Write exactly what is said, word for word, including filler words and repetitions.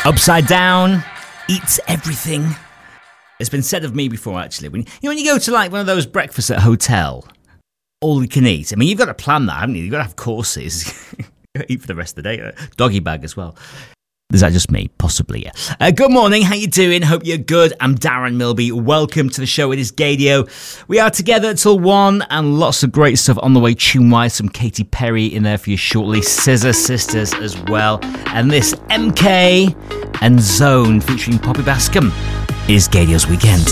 Upside down, eats everything. It's been said of me before, actually. When you know, when you go to like one of those breakfasts at a hotel, all you can eat. I mean, you've got to plan that, haven't you? You've got to have courses. Eat for the rest of the day. Doggy bag as well. Is that just me? Possibly, yeah. Uh, good morning, how you doing? Hope you're good. I'm Darren Milby. Welcome to the show. It is Gadio. We are together till one, and lots of great stuff on the way tune-wise. Some Katy Perry in there for you shortly. Scissor Sisters as well. And this M K and Zone featuring Poppy Bascom is Gadio's Weekend.